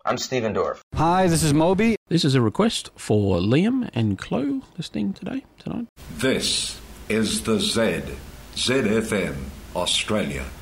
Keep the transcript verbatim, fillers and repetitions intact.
I'm Stephen Dorff. Hi, this is Moby. This is a request for Liam and Chloe listening today, tonight. This is the Z, Z F M, Australia.